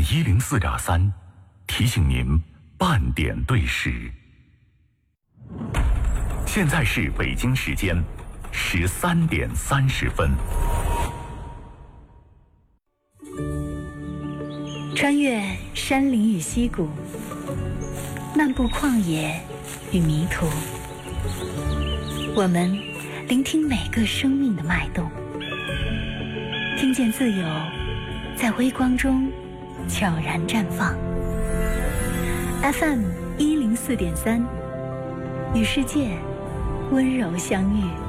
104.3，提醒您半点对时。现在是北京时间13点30分。 穿越山林与溪谷，漫步旷野与迷途，我们聆听每个生命的脉动，听见自由在微光中悄然绽放。FM 104.3，与世界温柔相遇。